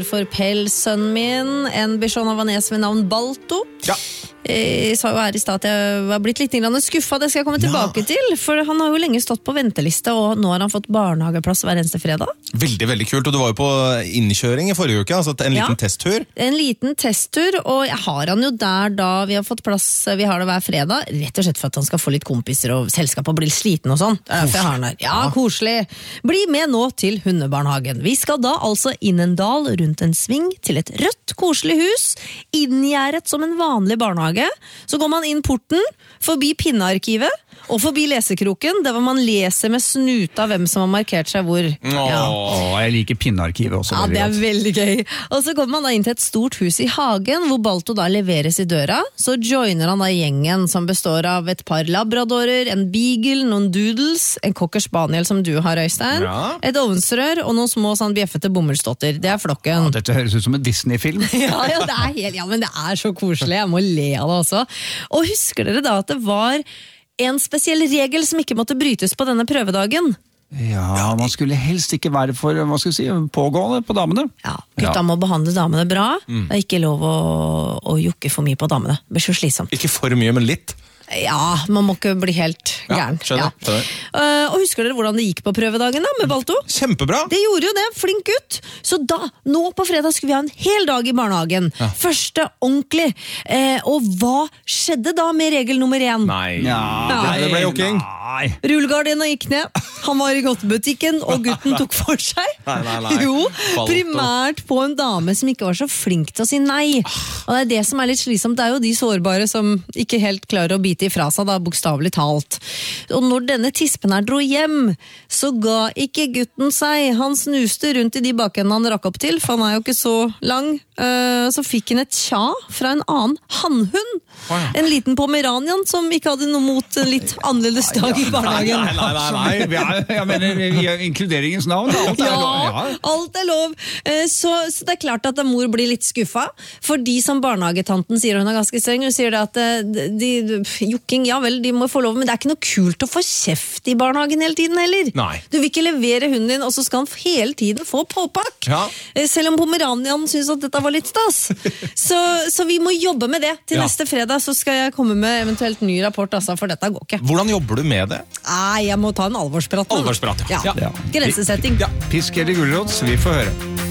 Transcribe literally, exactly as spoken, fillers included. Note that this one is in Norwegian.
For pelssønnen min, en bichon havanes med navn Balto. Ja. Jeg sa jo her i sted at jeg var blitt litt skuffa, det skal jeg komme tilbake ja. til, for han har jo lenge stått på venteliste, og nå har han fått barnehageplass hver eneste fredag. Veldig, veldig kult, og du var jo på innkjøring i forrige uke, altså en liten ja. testtur. En liten testtur, og jeg har han jo der da vi har fått plass, vi har det hver fredag, rett og slett for at han skal få litt kompiser og selskap og bli sliten og sånn. Det er derfor jeg har han her. Ja, ja, koselig. Bli med nå til hundebarnehagen. Vi skal da altså inn en dal rundt en sving til et rødt, koselig hus, inngjerdet som en vanlig barnehage. Så går man inn porten, forbi pinnearkivet, og forbi lesekroken, der hvor man leser med snuta hvem som har markert seg hvor. Ja. Åh, jeg liker pinnearkivet også. Ja, det er veldig gøy. Og så kommer man da inn til et stort hus i hagen, hvor Balto da leveres i døra. Så joiner han da gjengen som består av et par labradorer, en beagle, noen doodles, en cocker spaniel som du har, Øystein, ja. et ovnsrør og noen små sånn bjeffete bomullsdotter. Det er flokken. Ja, dette høres ut som en Disney-film. ja, ja, det er helt, ja, men det er så koselig. Jeg må le av det også. Og husker dere da at det var en spesiell regel som ikke måtte brytes på denne prøvedagen? Ja, man skulle helst ikke være for, hva skal jeg si, pågående på damene. Ja, gutta ja. må behandle damene bra. Mm. Det er ikke lov å, å jukke for mye på damene. Det blir så slitsomt. Ikke for mye, men litt. Ja, man må ikke bli helt gæren. Ja, skjønner, ja. Uh, og husker dere hvordan det gikk på prøvedagen da, med Balto? Kjempebra! Det gjorde jo det, flink gutt! Så da, nå på fredag skulle vi ha en hel dag i barnehagen. Ja. Første ordentlig. Eh, og hva skjedde da med regel nummer én? Nei, ja. Nei. det ble jokking. Rullegardina gikk ned, han var i godtebutikken, og gutten tok for seg. Nei, nei, nei. Jo, primært på en dame som ikke var så flink til å si nei. Og det er det som er litt slitsomt, det er jo de sårbare som ikke helt klarer å bite ifra seg, da, bokstavelig talt. Og når denne tispen her dro hjem, så ga ikke gutten seg. Han snuste rundt i de bakendene han rakk opp til, for han er jo ikke så lang. Så fikk han et tja fra en annen hannhund. En liten pomeranian som ikke hadde noe mot en litt annerledes dag i barnehagen. Nei, nei, nei, nei. Jeg mener, i inkluderingens navn, alt er ja, lov. Ja, alt er lov. Så, så det er klart at mor blir litt skuffa, fordi som barnehagetanten sier, hun er ganske streng, hun sier det at de, de, jukking, ja vel, de må få lov, men det er ikke noe kult å få kjeft i barnehagen hele tiden heller. Nei. Du vil ikke levere hunden din, og så skal han hele tiden få påpakk. Ja. Selv om pomeranian synes at dette var litt stas. så, så vi må jobbe med det. Til ja. neste fredag så skal jeg komme med eventuelt ny rapport, altså, for dette går ikke. Hvordan jobber du med det? Nei, jeg må ta en alvorsprat. Alvorsprat, ja. ja. ja. Grensesetting. Ja. Pisk eller gulrot, så vi får høre.